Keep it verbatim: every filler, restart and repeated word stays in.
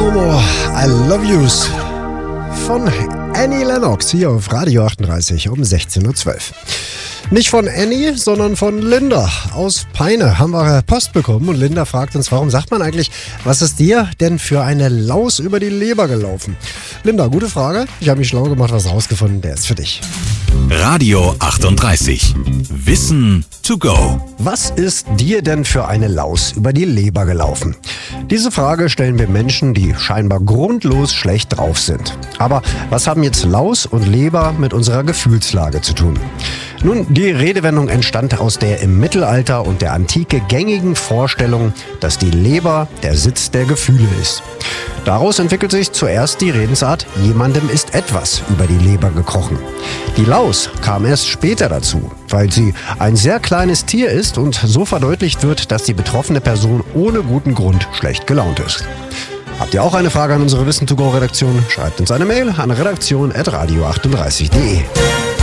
Momo, I Love Yous von Annie Lennox hier auf Radio achtunddreißig um sechzehn Uhr zwölf. Nicht von Annie, sondern von Linda aus Peine haben wir Post bekommen und Linda fragt uns, warum sagt man eigentlich, was ist dir denn für eine Laus über die Leber gelaufen? Linda, gute Frage. Ich habe mich schlau gemacht, was rausgefunden, der ist für dich. Radio achtunddreißig. Wissen to go. Was ist dir denn für eine Laus über die Leber gelaufen? Diese Frage stellen wir Menschen, die scheinbar grundlos schlecht drauf sind. Aber was haben jetzt Laus und Leber mit unserer Gefühlslage zu tun? Nun, die Redewendung entstand aus der im Mittelalter und der Antike gängigen Vorstellung, dass die Leber der Sitz der Gefühle ist. Daraus entwickelt sich zuerst die Redensart, jemandem ist etwas über die Leber gekrochen. Die Laus kam erst später dazu, weil sie ein sehr kleines Tier ist und so verdeutlicht wird, dass die betroffene Person ohne guten Grund schlecht gelaunt ist. Habt ihr auch eine Frage an unsere Wissen to go Redaktion? Schreibt uns eine Mail an redaktion at radio achtunddreißig punkt de.